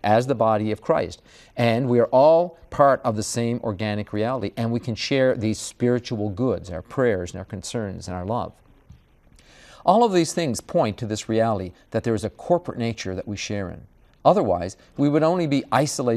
as the body of Christ. And we are all part of the same organic reality, and we can share these spiritual goods, our prayers and our concerns and our love. All of these things point to this reality that there is a corporate nature that we share in. Otherwise, we would only be isolated